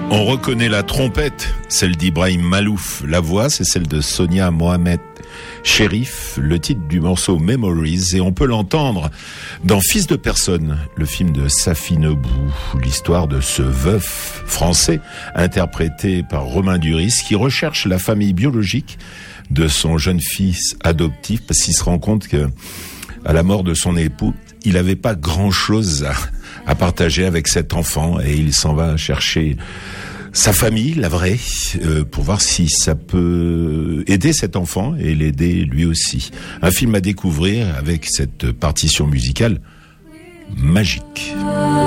On reconnaît la trompette, celle d'Ibrahim Malouf. La voix, c'est celle de Sonia Mohamed Chérif, le titre du morceau Memories, et on peut l'entendre dans Fils de personne, le film de Safi Nebou, l'histoire de ce veuf français interprété par Romain Duris qui recherche la famille biologique de son jeune fils adoptif parce qu'il se rend compte que à la mort de son époux, il n'avait pas grand-chose à partager avec cet enfant et il s'en va chercher sa famille, la vraie, pour voir si ça peut aider cet enfant et l'aider lui aussi. Un film à découvrir avec cette partition musicale magique.